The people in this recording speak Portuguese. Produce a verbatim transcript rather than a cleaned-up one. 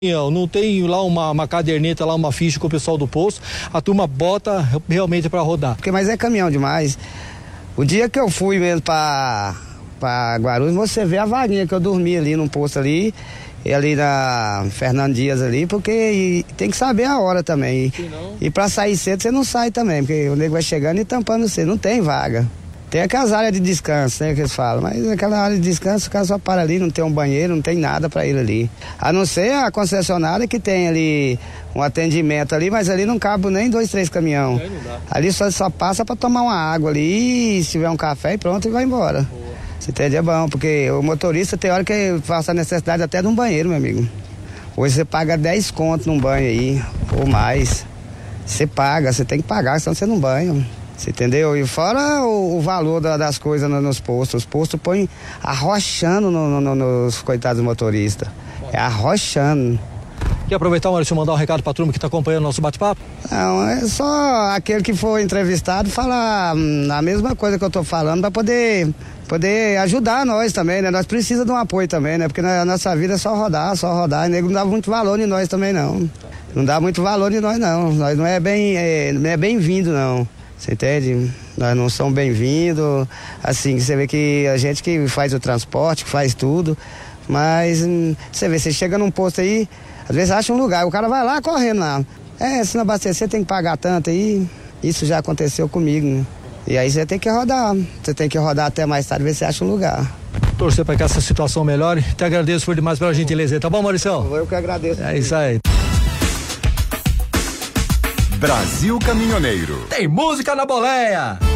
Não tem lá uma, uma caderneta, lá uma ficha com o pessoal do posto, a turma bota realmente para rodar. Porque, mas é caminhão demais. O dia que eu fui mesmo para para Guarulhos, você vê a vaguinha que eu dormi ali num posto ali, e ali na Fernando Dias ali, porque tem que saber a hora também. E, e para sair cedo você não sai também, porque o nego vai chegando e tampando você, não tem vaga. Tem aquelas áreas de descanso, né, que eles falam, mas aquela área de descanso o cara só para ali, não tem um banheiro, não tem nada para ir ali. A não ser a concessionária que tem ali um atendimento ali, mas ali não cabe nem dois, três caminhão. É, ali só, só passa para tomar uma água ali, se tiver um café e pronto, e vai embora. Boa. Se entende, é bom, porque o motorista tem hora que faça a necessidade até de um banheiro, meu amigo. Hoje você paga dez conto num banho aí, ou mais. Você paga, você tem que pagar, senão você não banha. Você entendeu? E fora o, o valor da, das coisas no, nos postos. Os postos põem arrochando no, no, nos coitados motoristas. É arrochando. Quer aproveitar, Maurício, mandar um recado para a turma que está acompanhando o nosso bate-papo? Não, é só aquele que for entrevistado falar hum, a mesma coisa que eu estou falando para poder, poder ajudar nós também, né? Nós precisamos de um apoio também, né? Porque a nossa vida é só rodar, só rodar. E nego não dá muito valor em nós também, não. Não dá muito valor em nós, não. Nós não é bem, é, não é bem-vindo, não. Você entende? Nós não somos bem-vindos, assim, você vê que a gente que faz o transporte, que faz tudo, mas hum, você vê, você chega num posto aí, às vezes acha um lugar, o cara vai lá correndo lá. É, se não abastecer tem que pagar tanto aí, isso já aconteceu comigo, né? E aí você tem que rodar, você tem que rodar até mais tarde, ver se acha um lugar. Torcer para que essa situação melhore, te agradeço por demais pela gentileza, tá bom, Maurício? Eu que agradeço. É isso aí. Brasil Caminhoneiro. Tem música na boleia.